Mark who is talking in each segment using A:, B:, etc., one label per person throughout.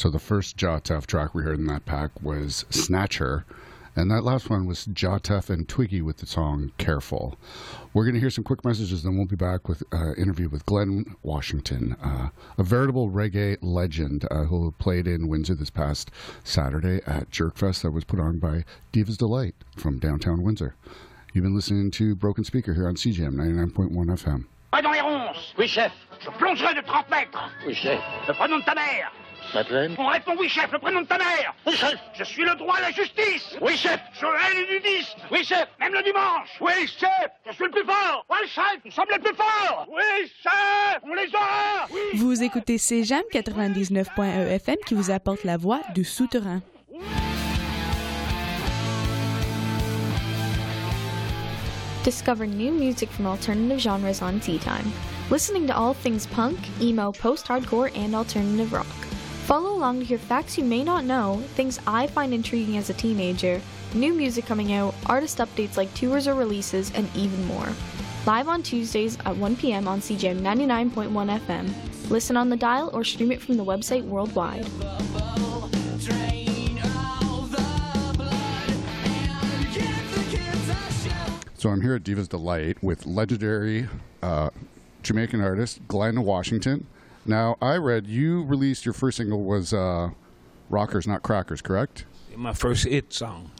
A: So the first Jah Tuff track we heard in that pack was Snatcher, and that last one was Jah Tuff and Twiggy with the song Careful. We're going to hear some quick messages, then we'll be back with an interview with Glen Washington, a veritable reggae legend who played in Windsor this past Saturday at Jerkfest that was put on by Diva's Delight from downtown Windsor. You've been listening to Broken Speaker here on CJM 99.1 FM.
B: Pas dans les ronces.
C: Oui, chef.
B: Je plongerai de 30 mètres.
C: Oui, chef.
B: Le prénom de ta mère.
C: Madeleine.
B: On répond oui, chef, le prénom de ta mère.
C: Oui, chef.
B: Je suis le droit et la justice.
C: Oui, chef.
B: Je hais les nudistes.
C: Oui, chef.
B: Même le dimanche.
C: Oui, chef.
B: Je suis le plus fort. Oui, chef. Nous sommes les plus forts. Oui, chef. On les aura. Oui.
D: Vous écoutez CJAM 99.1 FM qui vous apporte la voix du souterrain.
E: Discover new music from alternative genres on Tea Time. Listening to all things punk, emo, post-hardcore, and alternative rock. Follow along to hear facts you may not know, things I find intriguing as a teenager, new music coming out, artist updates like tours or releases, and even more. Live on Tuesdays at 1 p.m. on CJM 99.1 FM. Listen on the dial or stream it from the website worldwide.
A: So I'm here at Diva's Delight with legendary Jamaican artist Glen Washington. Now, I read you released your first single was Rockers Not Crackers, correct?
F: My first hit song.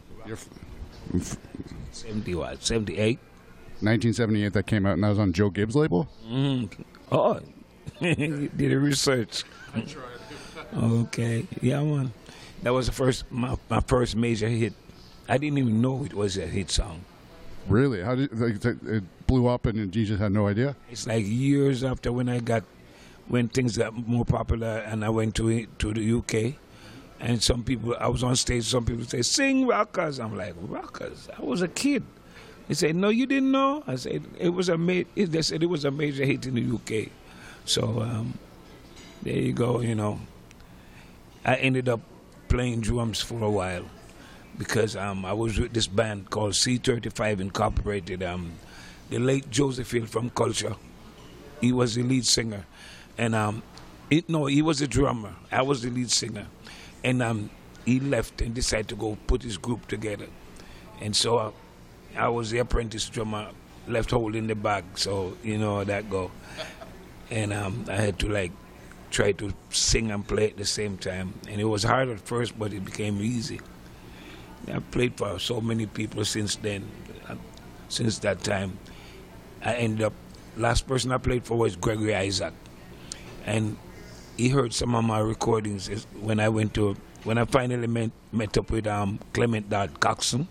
F: 78.
A: 1978 that came out, and that was on Joe Gibbs' label?
F: Oh, you did a research. Okay, yeah, man. That was my first major hit. I didn't even know it was a hit song.
A: Really? How did it blew up and you just had no idea?
F: It's like years after when things got more popular, and I went to the UK, and some people, I was on stage, some people say, sing Rockers. I'm like, Rockers? I was a kid. They said, no, you didn't know? I said, they said it was a major hit in the UK. So there you go, you know. I ended up playing drums for a while because I was with this band called C35 Incorporated. The late Joseph Hill from Culture, he was the lead singer. And he was a drummer. I was the lead singer. And he left and decided to go put his group together. And so I was the apprentice drummer, left holding the bag. So you know how that go. And I had to try to sing and play at the same time. And it was hard at first, but it became easy. I've played for so many people since then. Since that time, I ended up, last person I played for was Gregory Isaac. And he heard some of my recordings when I finally met up with Clement Dodd Coxon.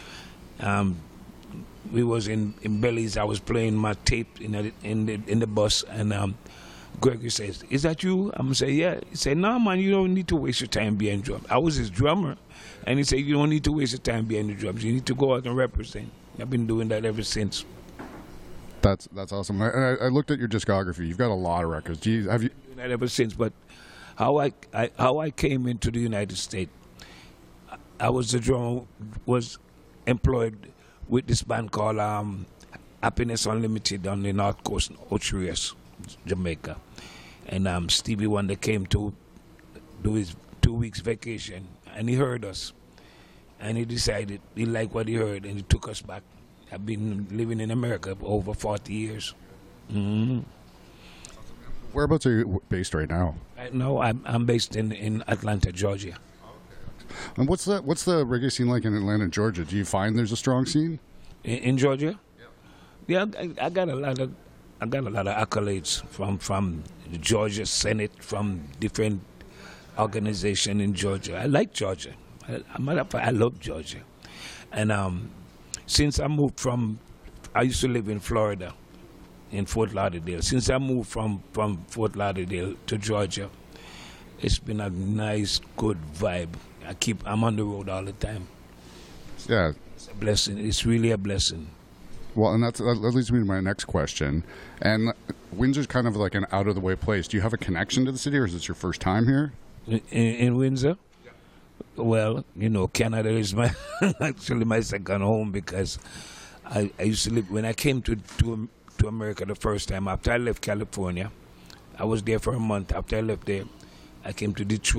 F: We was in Belize. I was playing my tape in the bus, and Gregory says, "Is that you?" I'm gonna say, "Yeah." He said, "No, man, you don't need to waste your time being drum." I was his drummer, and he said, "You don't need to waste your time being the drums. You need to go out and represent." I've been doing that ever since.
A: That's awesome. I looked at your discography. You've got a lot of records. Have you?
F: Doing that ever since. But how I came into the United States, I was the drummer, was employed with this band called Happiness Unlimited on the North Coast, Ocherius, Jamaica. And Stevie Wonder came to do his 2 weeks vacation, and he heard us. And he decided he liked what he heard, and he took us back. I've been living in America for over 40 years. Mm-hmm.
A: Whereabouts are you based right now?
F: Right now, I'm based in Atlanta, Georgia.
A: And what's the reggae scene like in Atlanta, Georgia? Do you find there's a strong scene
F: in Georgia? Yeah, I got a lot of accolades from the Georgia Senate, from different organizations in Georgia. I like Georgia. I love Georgia, and since I moved I used to live in Florida, in Fort Lauderdale. Since I moved from Fort Lauderdale to Georgia, it's been a nice, good vibe. I'm on the road all the time.
A: Yeah.
F: It's a blessing. It's really a blessing.
A: Well, and that leads me to my next question. And Windsor's kind of like an out-of-the-way place. Do you have a connection to the city, or is this your first time here?
F: In Windsor? Yeah. Well, Canada is actually my second home, because I used to live, when I came to America the first time, after I left California, I was there for a month. After I left there, I came to Detroit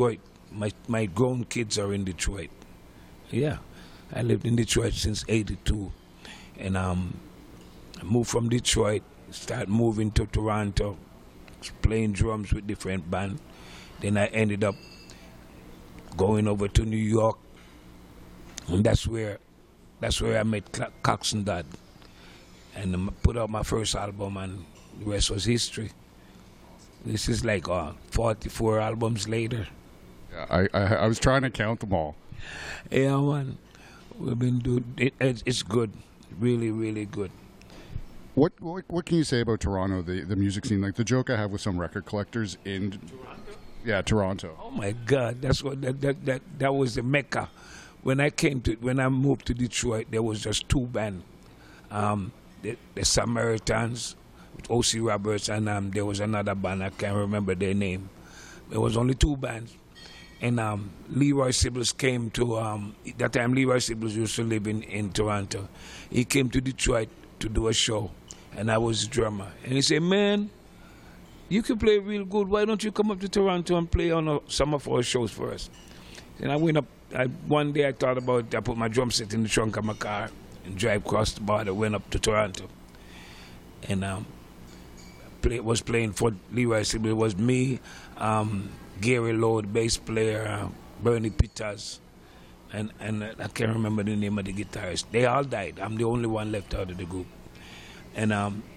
F: my grown kids are in Detroit. Yeah, I lived in Detroit since '82, and I moved from Detroit, started moving to Toronto, playing drums with different bands. Then I ended up going over to New York, and that's where I met Coxsone Dodd, and put out my first album, and the rest was history. This is like 44 albums later.
A: Yeah, I was trying to count them all.
F: Yeah, man. We've been doing it. It's good, really, really good.
A: What can you say about Toronto, the music scene? Like the joke I have with some record collectors in Toronto. Yeah, Toronto.
F: Oh my God, that's what that was the Mecca. When I moved to Detroit, there was just two bands, the Samaritans with O.C. Roberts, and there was another band, I can't remember their name. There was only two bands. And Leroy Sibbles came to, that time Leroy Sibbles used to live in Toronto. He came to Detroit to do a show, and I was the drummer. And he said, man, you can play real good. Why don't you come up to Toronto and play on some of our shows for us? And I went up, one day I thought about it. I put my drum set in the trunk of my car and drive across the border, went up to Toronto. And was playing for Leroy Sibbles. It was me, Gary Lowe, the bass player, Bernie Peters, and I can't remember the name of the guitarist. They all died. I'm the only one left out of the group. And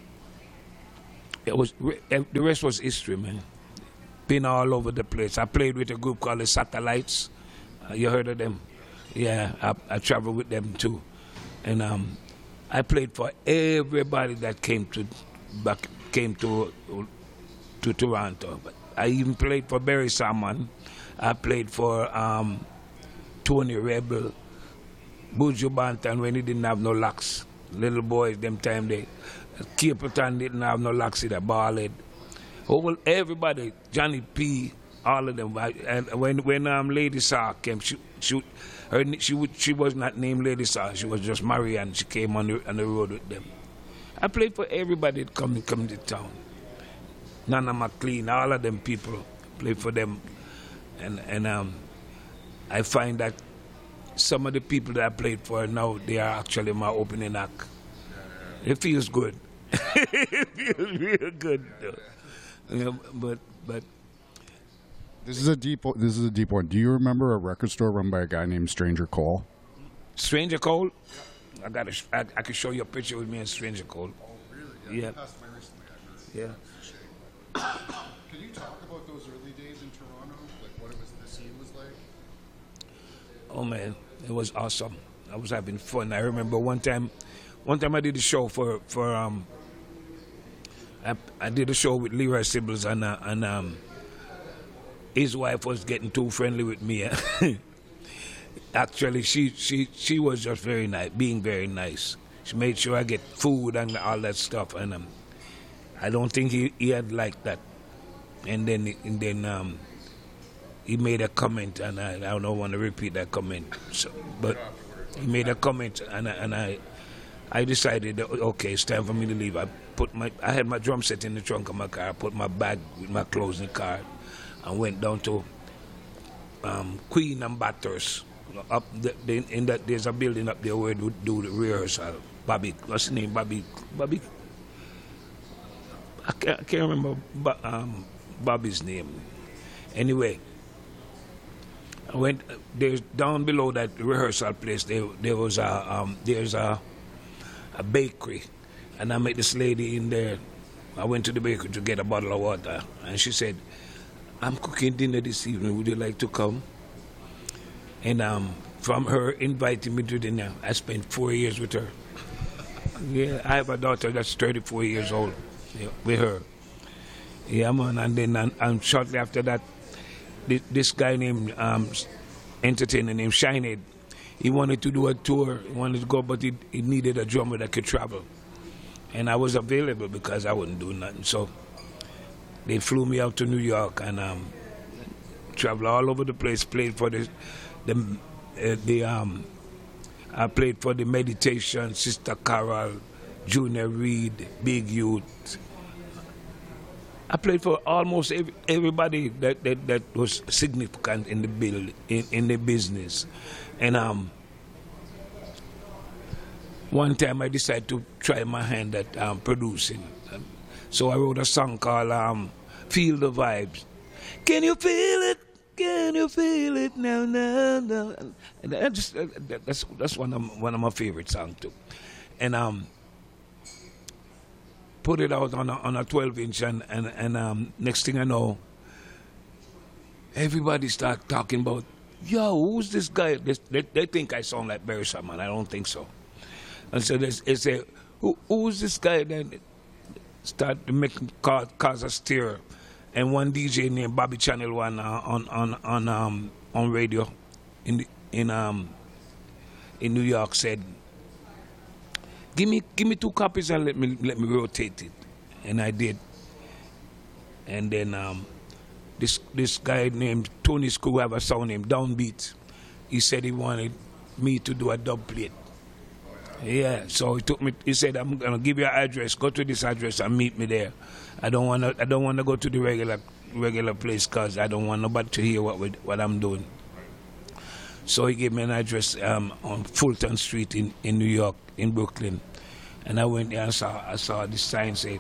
F: the rest was history, man. Been all over the place. I played with a group called the Satellites. You heard of them? Yeah, I traveled with them too. And I played for everybody that came to Toronto. But I even played for Barry Salmon. I played for Tony Rebel, Buju Banton when he didn't have no locks. Little boys, them time Capleton didn't have no locks either, Ballhead. Oh, well, everybody, Johnny P, all of them. And when Lady Saw came, she was not named Lady Saw. She was just Marianne. She came on the road with them. I played for everybody that come to town. Nana McLean, all of them people, played for them. And I find that some of the people that I played for now, they are actually my opening act. It feels good. It feels real good, though. You know, but
A: this is a deep one. Do you remember a record store run by a guy named Stranger Cole?
F: Stranger Cole? Yeah. I could show you a picture with me and Stranger Cole.
A: Oh, really?
F: Yeah. Yeah.
A: Can you talk about those early days in Toronto? Like what the scene was like?
F: Oh man, it was awesome. I was having fun. I remember one time I did a show for I did a show with Leroy Sibbles and his wife was getting too friendly with me. Actually, she was just very nice, being very nice. She made sure I get food and all that stuff, and I don't think he had liked that. And then he made a comment, and I don't want to repeat that comment. So, but he made a comment, and I decided that, okay, it's time for me to leave. I had my drum set in the trunk of my car. I put my bag with my clothes in the car, and went down to Queen and Bathurst. There's a building up there where we do the rehearsal. Bobby, what's his name? Bobby. I can't remember Bobby's name. Anyway, I went there's down below that rehearsal place. There's a bakery, and I met this lady in there. I went to the bakery to get a bottle of water, and she said, "I'm cooking dinner this evening. Would you like to come?" And from her inviting me to dinner, I spent 4 years with her. Yeah, I have a daughter that's 34 years old. Yeah, with her. Yeah, man. And then shortly after that, this guy named entertainer named Shinehead, he wanted to do a tour. He wanted to go, but he needed a drummer that could travel. And I was available because I wouldn't do nothing. So they flew me out to New York and traveled all over the place. Played for I played for the Meditation, Sister Carol, Junior Reed, Big Youth. I played for almost everybody that was significant in the in the business, and one time I decided to try my hand at producing, so I wrote a song called "Feel the Vibes." Can you feel it? Can you feel it now, now, now? And that's one of my favorite songs too, and put it out on a 12-inch, and next thing I know, everybody start talking about, yo, who's this guy? They think I sound like Barry Sharman. I don't think so. And so they say, who's this guy? Then start to make cause a stir. And one DJ named Bobby Channel One on radio in New York said, Give me 2 copies and let me rotate it, and I did. And then this guy named Tony Screw have a song named Downbeat. He said he wanted me to do a dub plate. Yeah, so he took me. He said, "I'm gonna give you an address. Go to this address and meet me there. I don't wanna go to the regular place because I don't want nobody to hear what I'm doing." So he gave me an address on Fulton Street in New York, in Brooklyn, and I went there and I saw this sign say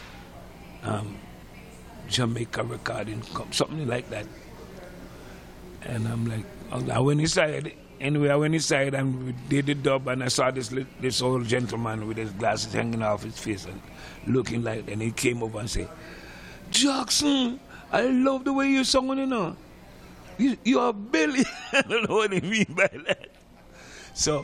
F: Jamaica Recording, something like that. And I'm like, I went inside. Anyway, I went inside and we did the dub, and I saw this old gentleman with his glasses hanging off his face and looking like, and he came over and said, "Jackson, I love the way you're singing, you know. You are Billy." I don't know what they mean by that. So,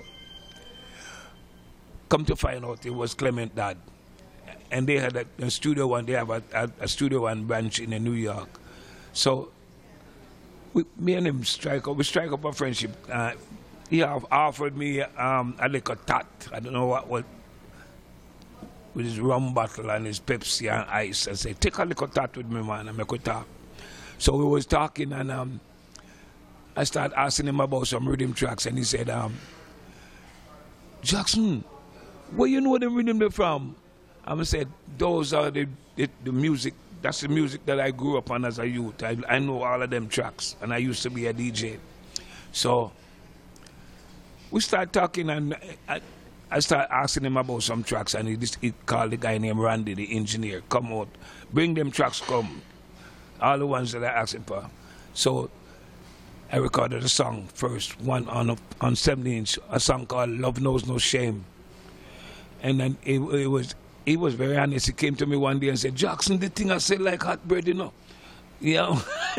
F: come to find out, it was Clement Dodd. And they had a Studio One, they have a Studio One branch in New York. So, me and him we strike up a friendship. He offered me a little tot. I don't know what with his rum bottle and his Pepsi and ice. I said, "Take a little tot with me, man, and make we talk." So we was talking, and I started asking him about some rhythm tracks, and he said, "Jackson, where you know the rhythm they're from?" I said, "Those are the music. That's the music that I grew up on as a youth. I know all of them tracks, and I used to be a DJ." So we started talking, and I started asking him about some tracks, and he called the guy named Randy, the engineer, come out, bring them tracks, come. All the ones that I asked him for. So I recorded a song first, one on 7-inch, a song called "Love Knows No Shame." And then he was very honest. He came to me one day and said, "Jackson, the thing I said like hot bread, you know." Yeah.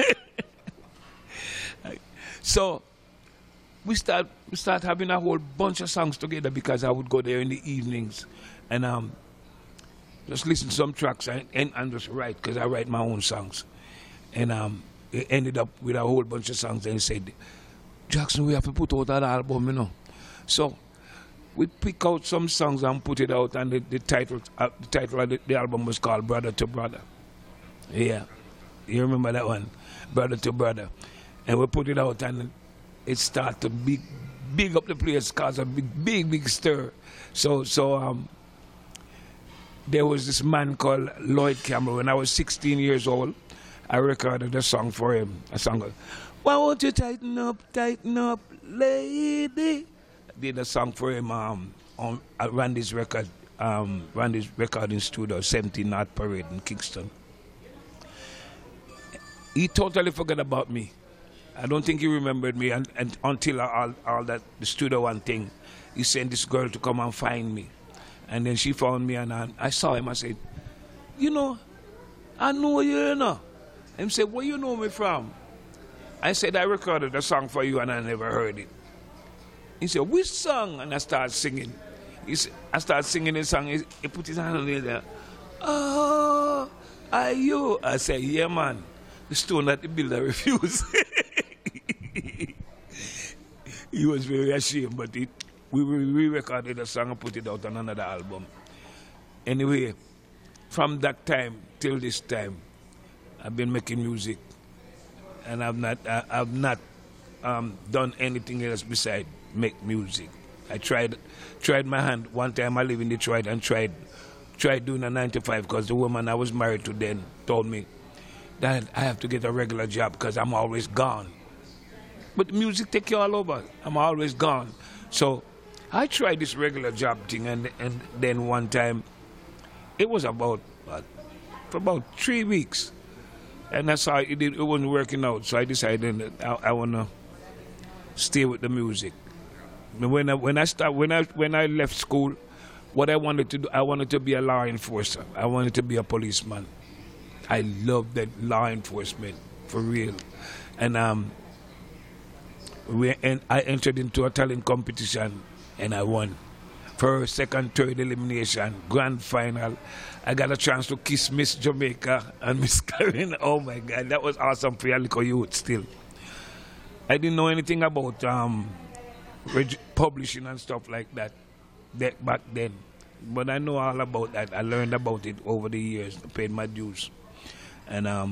F: So we start having a whole bunch of songs together because I would go there in the evenings and just listen to some tracks and just write, because I write my own songs. And it ended up with a whole bunch of songs, and he said, "Jackson, we have to put out that album, you know." So we pick out some songs and put it out, and the title of the album was called "Brother to Brother." Yeah, you remember that one, "Brother to Brother," and we put it out, and it started to big up the place, cause a big stir. So there was this man called Lloyd Campbell. When I was 16 years old, I recorded a song for him. A song called "Why Won't You Tighten Up, Lady." Did a song for him on Randy's recording studio, 17 North Parade in Kingston. He totally forgot about me. I don't think he remembered me and until all that the Studio One thing. He sent this girl to come and find me, and then she found me, and I saw him. I said, "You know, I know you, you know." And he said, "Where you know me from?" I said, "I recorded a song for you and I never heard it." He said, "Which song?" And I started singing. I started singing the song. He put his hand on it there. "Oh, are you?" I said, "Yeah, man." The stone that the builder refused. He was very ashamed, but we re-recorded the song and put it out on another album. Anyway, from that time till this time, I've been making music, and I've not done anything else besides make music. I tried my hand. One time I lived in Detroit and tried tried doing a 9 to 5 because the woman I was married to then told me that I have to get a regular job because I'm always gone. But the music take you all over. I'm always gone. So I tried this regular job thing, and then one time, it was for about 3 weeks. And that's how it wasn't working out. So I decided that I want to stay with the music. When I left school, what I wanted to do, I wanted to be a law enforcer. I wanted to be a policeman. I loved that law enforcement, for real. And I entered into a talent competition, and I won. First, second, third elimination, grand final. I got a chance to kiss Miss Jamaica and Miss Karen. Oh my God, that was awesome for a little youth still. I didn't know anything about publishing and stuff like that back then. But I know all about that. I learned about it over the years, paid my dues. And I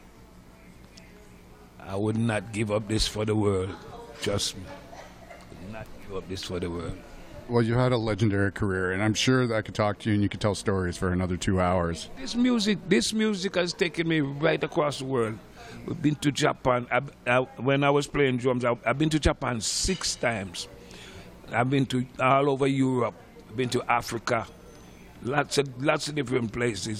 F: would not give up this for the world. Trust me. I would not give up this for the world.
A: Well, you had a legendary career, and I'm sure that I could talk to you and you could tell stories for another 2 hours.
F: This music has taken me right across the world. We've been to Japan. When I was playing drums, I've been to Japan 6 times. I've been to all over Europe. I've been to Africa, lots of different places.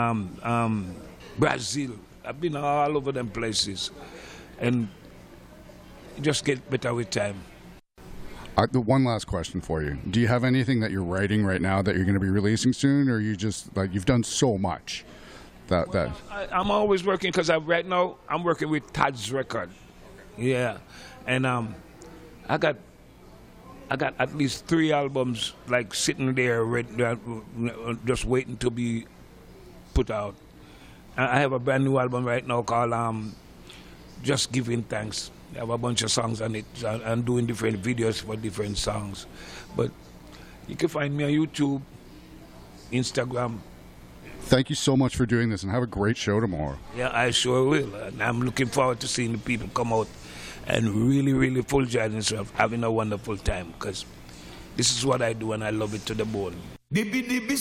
F: Brazil. I've been all over them places, and it just get better with time.
A: The one last question for you: do you have anything that you're writing right now that you're going to be releasing soon, or you just you've done so much that?
F: I'm always working because right now I'm working with Todd's record, yeah, and I got at least 3 albums sitting there just waiting to be put out. I have a brand new album right now called Just Giving Thanks. I have a bunch of songs on it. I'm doing different videos for different songs. But you can find me on YouTube, Instagram.
A: Thank you so much for doing this, and have a great show tomorrow.
F: Yeah, I sure will. And I'm looking forward to seeing the people come out and really, really full joy themselves, having a wonderful time, because this is what I do and I love it to the bone.